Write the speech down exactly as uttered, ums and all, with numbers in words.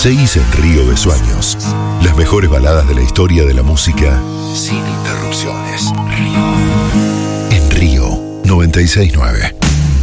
Seguís en Río de Sueños. Las mejores baladas de la historia de la música sin interrupciones. Río. En Río noventa y seis punto nueve.